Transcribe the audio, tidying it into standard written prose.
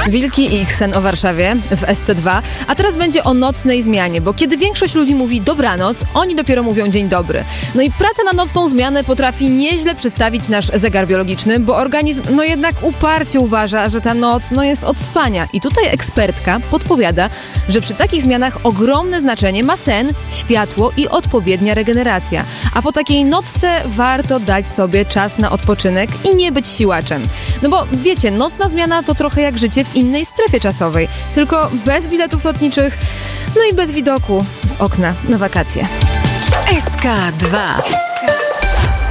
Wilki i ich sen o Warszawie w SC2, a teraz będzie o nocnej zmianie, bo kiedy większość ludzi mówi dobranoc, oni dopiero mówią dzień dobry. No i praca na nocną zmianę potrafi nieźle przystawić nasz zegar biologiczny, bo organizm jednak uparcie uważa, że ta noc jest od spania. I tutaj ekspertka podpowiada, że przy takich zmianach ogromne znaczenie ma sen, światło i odpowiednia regeneracja. A po takiej nocce warto dać sobie czas na odpoczynek i nie być siłaczem. No bo wiecie, nocna zmiana to trochę jak życie w innej strefie czasowej, tylko bez biletów lotniczych, no i bez widoku z okna na wakacje. SK2.